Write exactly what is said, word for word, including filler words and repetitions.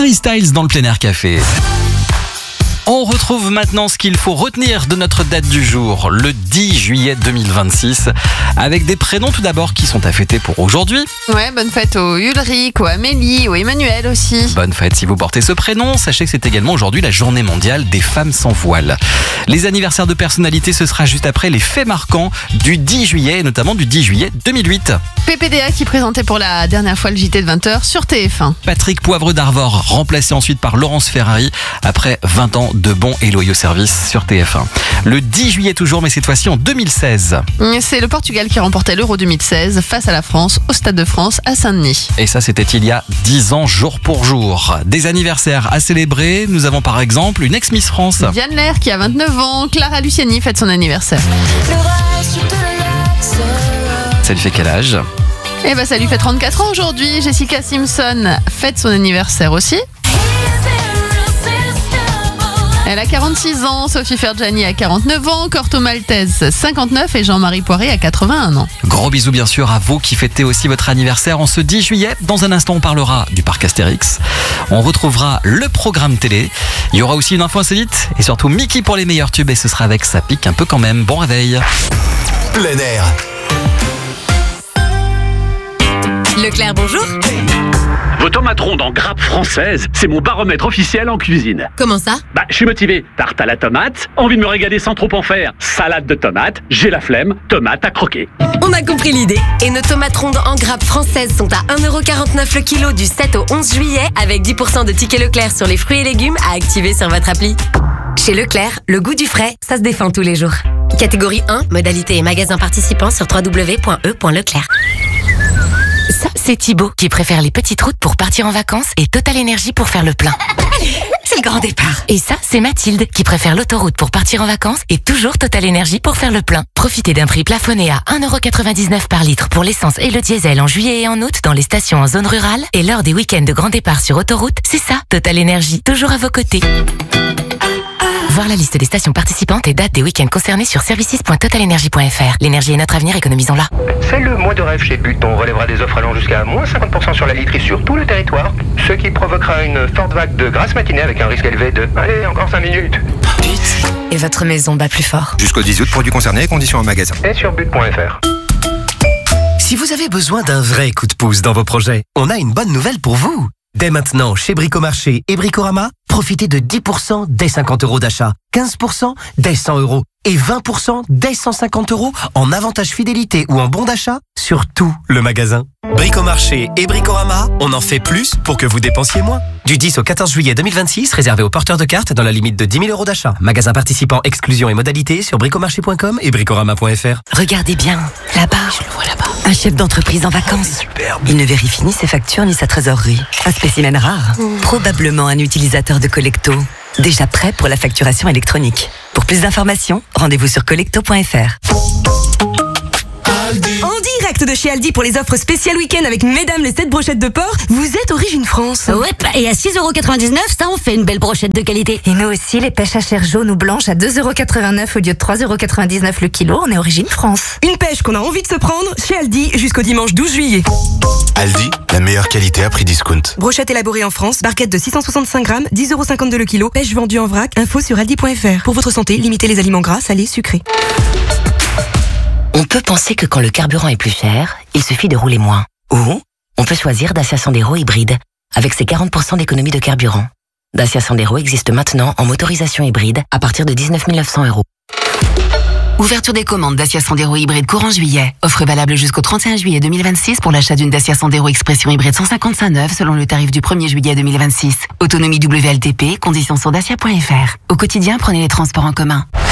Harry Styles dans le Plein Air Café. On retrouve maintenant ce qu'il faut retenir de notre date du jour, le dix juillet deux mille vingt-six, avec des prénoms tout d'abord qui sont à fêter pour aujourd'hui. Ouais, bonne fête aux Ulrich, aux Amélie, aux Emmanuel aussi. Bonne fête si vous portez ce prénom. Sachez que c'est également aujourd'hui la journée mondiale des femmes sans voile. Les anniversaires de personnalités, ce sera juste après les faits marquants du dix juillet, et notamment du dix juillet deux mille huit. P P D A qui présentait pour la dernière fois le J T de vingt heures sur T F un. Patrick Poivre d'Arvor, remplacé ensuite par Laurence Ferrari, après vingt ans de bons et loyaux services sur T F un. Le dix juillet toujours, mais cette fois-ci en deux mille seize. C'est le Portugal qui remportait l'Euro deux mille seize face à la France, au Stade de France à Saint-Denis. Et ça, c'était il y a dix ans, jour pour jour. Des anniversaires à célébrer. Nous avons par exemple une ex-Miss France. Diane Lair qui a vingt-neuf ans, Clara Luciani fête son anniversaire. Ça lui fait quel âge ? Eh ben, ça lui fait trente-quatre ans aujourd'hui. Jessica Simpson fête son anniversaire aussi. Elle a quarante-six ans, Sophie Ferjani a quarante-neuf ans, Corto Maltese cinquante-neuf et Jean-Marie Poiré a quatre-vingt-un ans. Gros bisous bien sûr à vous qui fêtez aussi votre anniversaire en ce dix juillet. Dans un instant, on parlera du parc Astérix. On retrouvera le programme télé. Il y aura aussi une info insolite et surtout Mickey pour les meilleurs tubes et ce sera avec Ça pique un peu quand même. Bon réveil. Plein air. Leclerc, bonjour. Vos tomates rondes en grappe française, c'est mon baromètre officiel en cuisine. Comment ça? Bah, je suis motivé. Tarte à la tomate, envie de me régaler sans trop en faire. Salade de tomates, j'ai la flemme, tomate à croquer. On a compris l'idée. Et nos tomates rondes en grappe française sont à un euro quarante-neuf le kilo du sept au onze juillet avec dix pour cent de tickets Leclerc sur les fruits et légumes à activer sur votre appli. Chez Leclerc, le goût du frais, ça se défend tous les jours. Catégorie un, modalité et magasin participant sur w w w point e point leclerc. Ça, c'est Thibaut qui préfère les petites routes pour partir en vacances et Total Énergie pour faire le plein. C'est le grand départ. Et ça, c'est Mathilde qui préfère l'autoroute pour partir en vacances et toujours Total Énergie pour faire le plein. Profitez d'un prix plafonné à un euro quatre-vingt-dix-neuf par litre pour l'essence et le diesel en juillet et en août dans les stations en zone rurale. Et lors des week-ends de grand départ sur autoroute, c'est ça, Total Énergie, toujours à vos côtés. Voir la liste des stations participantes et dates des week-ends concernés sur services point total énergie point f r. L'énergie est notre avenir, économisons-la. C'est le mois de rêve chez But. On relèvera des offres allant jusqu'à moins cinquante pour cent sur la literie sur tout le territoire, ce qui provoquera une forte vague de grasse matinée avec un risque élevé de... Allez, encore cinq minutes. But. Et votre maison bat plus fort. Jusqu'au dix août, produits concernés, conditions en magasin. Et sur but point f r. Si vous avez besoin d'un vrai coup de pouce dans vos projets, on a une bonne nouvelle pour vous. Dès maintenant, chez Bricomarché et Bricorama, profitez de dix pour cent dès cinquante euros d'achat, quinze pour cent dès cent euros et vingt pour cent dès cent cinquante euros en avantage fidélité ou en bon d'achat sur tout le magasin. Bricomarché et Bricorama, on en fait plus pour que vous dépensiez moins. Du dix au quatorze juillet deux mille vingt-six, réservé aux porteurs de cartes dans la limite de dix mille euros d'achat. Magasin participant, exclusion et modalités sur bricomarché point com et bricorama point f r. Regardez bien, là-bas. Je le vois là-bas. Un chef d'entreprise en vacances. Superbe. Il ne vérifie ni ses factures ni sa trésorerie. Un spécimen rare. Mmh. Probablement un utilisateur de Collecto. Déjà prêt pour la facturation électronique. Pour plus d'informations, rendez-vous sur collecto point f r. En direct de chez Aldi pour les offres spéciales week-end avec mesdames les sept brochettes de porc, vous êtes Origine France. Ouais, et à six euros quatre-vingt-dix-neuf, ça on fait une belle brochette de qualité. Et nous aussi, les pêches à chair jaune ou blanche à deux euros quatre-vingt-neuf au lieu de trois euros quatre-vingt-dix-neuf le kilo, on est Origine France. Une pêche qu'on a envie de se prendre chez Aldi jusqu'au dimanche douze juillet. Aldi, la meilleure qualité à prix discount. Brochette élaborée en France, barquette de six cent soixante-cinq grammes, dix euros cinquante-deux le kilo, pêche vendue en vrac, info sur aldi point f r. Pour votre santé, limitez les aliments gras, salés, sucrés. On peut penser que quand le carburant est plus cher, il suffit de rouler moins. Ou on peut choisir Dacia Sandero hybride, avec ses quarante pour cent d'économie de carburant. Dacia Sandero existe maintenant en motorisation hybride à partir de dix-neuf mille neuf cents euros. Ouverture des commandes Dacia Sandero hybride courant juillet. Offre valable jusqu'au trente et un juillet deux mille vingt-six pour l'achat d'une Dacia Sandero Expression hybride cent cinquante-cinq neuve selon le tarif du premier juillet deux mille vingt-six. Autonomie W L T P, conditions sur dacia point f r. Au quotidien, prenez les transports en commun.